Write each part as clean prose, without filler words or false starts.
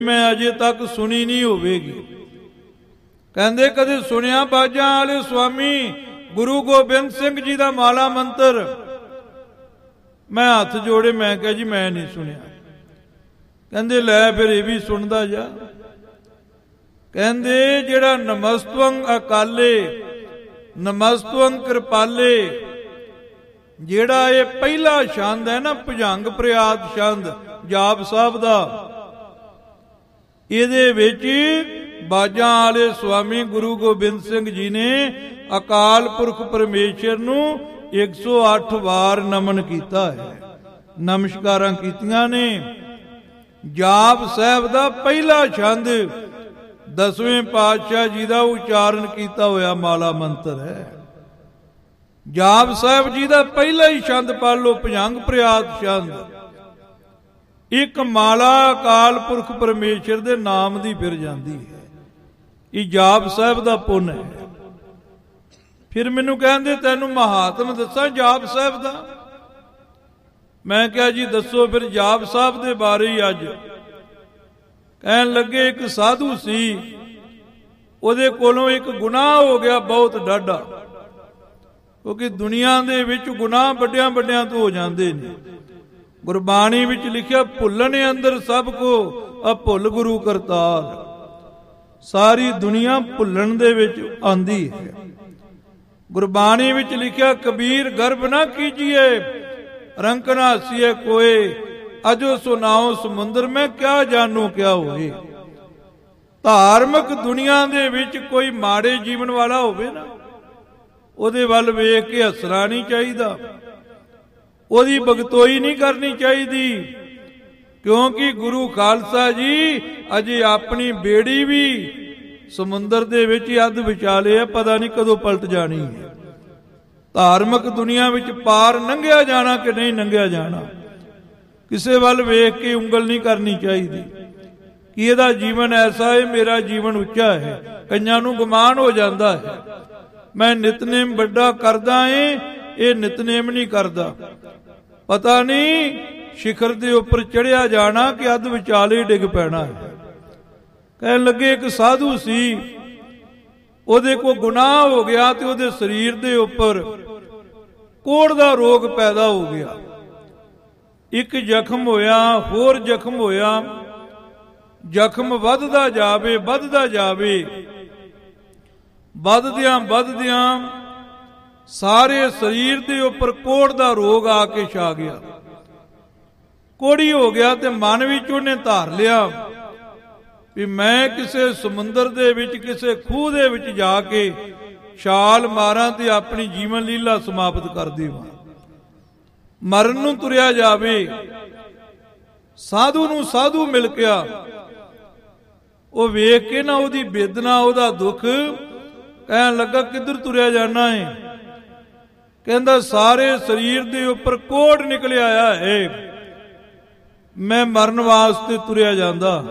ਮੈਂ ਅਜੇ ਤੱਕ ਸੁਣੀ ਨਹੀਂ ਹੋਵੇਗੀ। ਕਹਿੰਦੇ ਕਦੇ ਸੁਣਿਆ ਬਾਜਾਂ ਵਾਲੇ ਸੁਆਮੀ ਗੁਰੂ ਗੋਬਿੰਦ ਸਿੰਘ ਜੀ ਦਾ ਮਾਲਾ ਮੰਤਰ? ਮੈਂ ਹੱਥ ਜੋੜੇ, ਮੈਂ ਕਿਹਾ ਜੀ ਮੈਂ ਨਹੀਂ ਸੁਣਿਆ। ਕਹਿੰਦੇ ਲੈ ਫਿਰ ਇਹ ਵੀ ਸੁਣਦਾ ਜਾ। ਕਹਿੰਦੇ ਜਿਹੜਾ ਨਮਸਤਵੰ ਅਕਾਲੇ ਨਮਸਤਵੰ ਕਿਰਪਾਲੇ, ਜਿਹੜਾ ਇਹ ਪਹਿਲਾ ਛੰਦ ਹੈ ਨਾ, ਭੁਜੰਗ ਪ੍ਰਿਆਦ ਛੰਦ ਜਾਪ ਸਾਹਿਬ ਦਾ, ਇਹਦੇ ਵਿੱਚ ਬਾਜਾਂ ਵਾਲੇ ਸੁਆਮੀ ਗੁਰੂ ਗੋਬਿੰਦ ਸਿੰਘ ਜੀ ਨੇ ਅਕਾਲ ਪੁਰਖ ਪਰਮੇਸ਼ਰ ਨੂੰ 108 ਵਾਰ ਨਮਨ ਕੀਤਾ ਹੈ, ਨਮਸਕਾਰਾਂ ਕੀਤੀਆਂ ਨੇ। ਜਾਪ ਸਾਹਿਬ ਦਾ ਪਹਿਲਾ ਛੰਦ 10ਵੇਂ ਪਾਤਸ਼ਾਹ ਜੀ ਦਾ ਉਚਾਰਨ ਕੀਤਾ ਹੋਇਆ ਮਾਲਾ ਮੰਤਰ ਹੈ। ਜਾਪ ਸਾਹਿਬ ਜੀ ਦਾ ਪਹਿਲਾ ਹੀ ਛੰਦ ਪੜ੍ਹ ਲਓ, ਭੁਜੰਗ ਪ੍ਰਿਆਦ ਛੰਦ। ਇੱਕ ਮਾਲਾ ਅਕਾਲ ਪੁਰਖ ਪਰਮੇਸ਼ਰ ਦੇ ਨਾਮ ਦੀ ਫਿਰ ਜਾਂਦੀ ਹੈ। ਇਹ ਜਾਪ ਸਾਹਿਬ ਦਾ ਪੁੰਨ ਹੈ। ਫਿਰ ਮੈਨੂੰ ਕਹਿੰਦੇ ਤੈਨੂੰ ਮਹਾਤਮ ਦੱਸਾਂ ਜਾਪ ਸਾਹਿਬ ਦਾ? ਮੈਂ ਕਿਹਾ ਜੀ ਦੱਸੋ ਫਿਰ ਜਾਪ ਸਾਹਿਬ ਦੇ ਬਾਰੇ ਹੀ। ਅੱਜ ਕਹਿਣ ਲੱਗੇ ਇੱਕ ਸਾਧੂ ਸੀ, ਉਹਦੇ ਕੋਲੋਂ ਇੱਕ ਗੁਨਾਹ ਹੋ ਗਿਆ ਬਹੁਤ ਡਾਢਾ, ਕਿਉਂਕਿ ਦੁਨੀਆ ਦੇ ਵਿੱਚ ਗੁਨਾਹ ਵੱਡਿਆਂ ਵੱਡਿਆਂ ਤੋਂ ਹੋ ਜਾਂਦੇ ਨੇ। ਗੁਰਬਾਣੀ ਵਿੱਚ ਲਿਖਿਆ ਭੁੱਲਣ ਅੰਦਰ ਸਭ ਕੋ ਅਭੁੱਲ ਗੁਰੂ ਕਰਤਾਰ। ਸਾਰੀ ਦੁਨੀਆ ਭੁੱਲਣ ਦੇ ਵਿੱਚ ਆਂਦੀ ਹੈ। ਗੁਰਬਾਣੀ ਵਿੱਚ ਲਿਖਿਆ ਕਬੀਰ ਗਰਭ ਨਾ ਕੀਜੀਏ ਰੰਕ ਨਾ ਹਸੀਏ ਕੋਏ, ਅਜੋ ਸੁਨਾਓ ਸਮੁੰਦਰ ਮੈਂ ਕਿਆ ਜਾਣੂ ਕਿਆ ਹੋਏ। ਧਾਰਮਿਕ ਦੁਨੀਆ ਦੇ ਵਿੱਚ ਕੋਈ ਮਾੜੇ ਜੀਵਨ ਵਾਲਾ ਹੋਵੇ ਨਾ, ਉਹਦੇ ਵੱਲ ਵੇਖ ਕੇ ਹੱਸਣਾ ਨਹੀਂ ਚਾਹੀਦਾ, ਉਹਦੀ ਬਗਤੋਈ ਨਹੀਂ ਕਰਨੀ ਚਾਹੀਦੀ, ਕਿਉਂਕਿ ਗੁਰੂ ਖਾਲਸਾ ਜੀ ਅਜੇ ਆਪਣੀ ਬੇੜੀ ਵੀ ਸਮੁੰਦਰ ਦੇ ਵਿੱਚ ਅੱਧ ਵਿਚਾਲੇ ਹੈ, ਪਤਾ ਨਹੀਂ ਕਦੋਂ ਪਲਟ ਜਾਣੀ ਹੈ। ਧਾਰਮਿਕ ਦੁਨੀਆ ਵਿੱਚ ਪਾਰ ਲੰਘਿਆ ਜਾਣਾ ਕਿ ਨਹੀਂ ਲੰਘਿਆ ਜਾਣਾ, ਕਿਸੇ ਵੱਲ ਵੇਖ ਕੇ ਉਂਗਲ ਨਹੀਂ ਕਰਨੀ ਚਾਹੀਦੀ ਕਿ ਇਹਦਾ ਜੀਵਨ ਐਸਾ ਹੈ, ਮੇਰਾ ਜੀਵਨ ਉੱਚਾ ਹੈ। ਕਈਆਂ ਨੂੰ ਗੁਮਾਨ ਹੋ ਜਾਂਦਾ ਹੈ, ਮੈਂ ਨਿਤਨੇਮ ਵੱਡਾ ਕਰਦਾ ਏ, ਇਹ ਨਿਤਨੇਮ ਨਹੀਂ ਕਰਦਾ। ਪਤਾ ਨਹੀਂ ਸਿਖਰ ਦੇ ਉੱਪਰ ਚੜਿਆ ਜਾਣਾ ਕਿ ਅੱਧ ਵਿਚਾਲੇ ਡਿੱਗ ਪੈਣਾ ਹੈ। ਕਹਿਣ ਲੱਗੇ ਇੱਕ ਸਾਧੂ ਸੀ, ਉਹਦੇ ਕੋਲ ਗੁਨਾਹ ਹੋ ਗਿਆ ਤੇ ਉਹਦੇ ਸਰੀਰ ਦੇ ਉੱਪਰ ਕੋੜ ਦਾ ਰੋਗ ਪੈਦਾ ਹੋ ਗਿਆ। ਇੱਕ ਜ਼ਖਮ ਹੋਇਆ, ਹੋਰ ਜ਼ਖਮ ਹੋਇਆ, ਜ਼ਖਮ ਵੱਧਦਾ ਜਾਵੇ ਵੱਧਦਾ ਜਾਵੇ, ਵੱਧਦਿਆਂ ਵੱਧਦਿਆਂ ਸਾਰੇ ਸਰੀਰ ਦੇ ਉੱਪਰ ਕੋੜ ਦਾ ਰੋਗ ਆ ਕੇ ਛਾ ਗਿਆ। ਕੋੜੀ ਹੋ ਗਿਆ ਤੇ ਮਨ ਵਿੱਚ ਉਹਨੇ ਧਾਰ ਲਿਆ ਵੀ ਮੈਂ ਕਿਸੇ ਸਮੁੰਦਰ ਦੇ ਵਿੱਚ, ਕਿਸੇ ਖੂਹ ਦੇ ਵਿੱਚ ਜਾ ਕੇ ਛਾਲ ਮਾਰਾਂ ਤੇ ਆਪਣੀ ਜੀਵਨ ਲੀਲਾ ਸਮਾਪਤ ਕਰ ਦੇਵਾਂ। ਮਰਨ ਨੂੰ ਤੁਰਿਆ ਜਾਵੇ। ਸਾਧੂ ਨੂੰ ਸਾਧੂ ਮਿਲ ਗਿਆ, ਉਹ ਵੇਖ ਕੇ ਨਾ ਉਹਦੀ ਬੇਦਨਾ, ਉਹਦਾ ਦੁੱਖ, ਕਹਿਣ ਲੱਗਾ ਕਿੱਧਰ ਤੁਰਿਆ ਜਾਣਾ ਹੈ? ਕਹਿੰਦਾ ਸਾਰੇ ਸਰੀਰ ਦੇ ਉੱਪਰ ਕੋੜ ਨਿਕਲ ਆਇਆ ਹੈ, ਮੈਂ ਮਰਨ ਵਾਸਤੇ ਤੁਰਿਆ ਜਾਂਦਾ।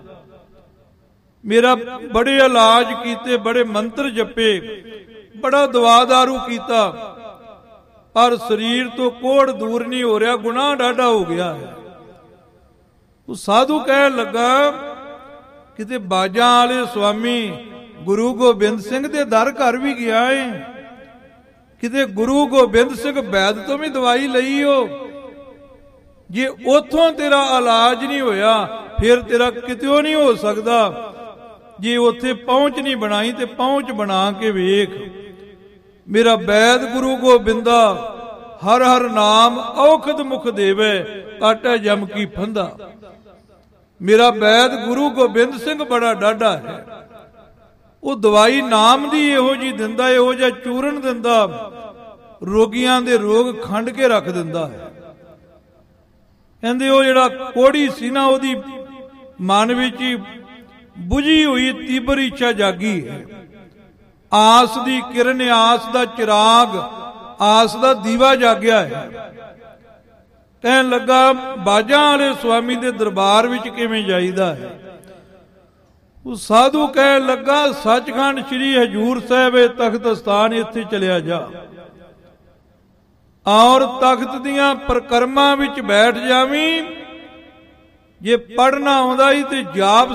ਮੇਰਾ ਬੜੇ ਇਲਾਜ ਕੀਤੇ, ਬੜੇ ਮੰਤਰ ਜਪੇ, ਬੜਾ ਦਵਾ ਦਾਰੂ ਕੀਤਾ, ਪਰ ਸਰੀਰ ਤੋਂ ਕੋੜ ਦੂਰ ਨਹੀਂ ਹੋ ਰਿਹਾ, ਗੁਨਾਹ ਡਾਢਾ ਹੋ ਗਿਆ ਹੈ। ਉਹ ਸਾਧੂ ਕਹਿਣ ਲੱਗਾ ਕਿਤੇ ਬਾਜਾਂ ਵਾਲੇ ਸੁਆਮੀ ਗੁਰੂ ਗੋਬਿੰਦ ਸਿੰਘ ਦੇ ਦਰ ਘਰ ਵੀ ਗਿਆ ਏ, ਕਿਤੇ ਗੁਰੂ ਗੋਬਿੰਦ ਸਿੰਘ ਵੈਦ ਤੋਂ ਵੀ ਦਵਾਈ ਲਈ ਹੋ, ਜੇ ਉਥੋਂ ਤੇਰਾ ਇਲਾਜ ਨਹੀਂ ਹੋਇਆ ਫਿਰ ਤੇਰਾ ਕਿਤਿਓਂ ਨਹੀਂ ਹੋ ਸਕਦਾ। ਜੇ ਉੱਥੇ ਪਹੁੰਚ ਨਹੀਂ ਬਣਾਈ ਤੇ ਪਹੁੰਚ ਬਣਾ ਕੇ ਵੇਖ। ਮੇਰਾ ਵੈਦ ਗੁਰੂ ਗੋਬਿੰਦਾ ਹਰ ਹਰ ਨਾਮ ਔਖਦ ਮੁਖ ਦੇਵੇ, ਕਾਟਾ ਜਮ ਕੀ ਫੰਦਾ। ਮੇਰਾ ਵੈਦ ਗੁਰੂ ਗੋਬਿੰਦ ਸਿੰਘ ਬੜਾ ਡਾਢਾ ਹੈ, ਉਹ ਦਵਾਈ ਨਾਮ ਦੀ ਇਹੋ ਜੀ ਦਿੰਦਾ, ਇਹੋ ਜਿਹਾ ਚੂਰਨ ਦਿੰਦਾ, ਰੋਗੀਆਂ ਦੇ ਰੋਗ ਖੰਡ ਕੇ ਰੱਖ ਦਿੰਦਾ ਹੈ। ਕਹਿੰਦੇ ਉਹ ਜਿਹੜਾ ਕੋੜੀ ਸੀ ਨਾ, ਉਹਦੀ ਮਨ ਵਿੱਚ ਬੁਝੀ ਹੋਈ ਤੀਬਰ ਇੱਛਾ ਜਾਗੀ ਹੈ। ਆਸ ਦੀ ਕਿਰਨ, ਆਸ ਦਾ ਚਿਰਾਗ, ਆਸ ਦਾ ਦੀਵਾ ਜਾਗਿਆ ਹੈ। ਕਹਿਣ ਲੱਗਾ ਬਾਜਾਂ ਵਾਲੇ ਸੁਆਮੀ ਦੇ ਦਰਬਾਰ ਵਿੱਚ ਕਿਵੇਂ ਜਾਈਦਾ ਹੈ? ਉਹ ਸਾਧੂ ਕਹਿਣ ਲੱਗਾ ਸੱਚਖੰਡ ਸ੍ਰੀ ਹਜੂਰ ਸਾਹਿਬ ਤਖਤ ਸਥਾਨ, ਇੱਥੇ ਚਲਿਆ ਜਾ ਔਰ ਤਖਤ ਦੀਆਂ ਪ੍ਰਕਰਮਾਂ ਵਿੱਚ ਬੈਠ ਜਾਵੀਂ। ਜੇ ਪੜਨਾ ਆਉਂਦਾ ਹੀ ਤੇ ਜਾਪ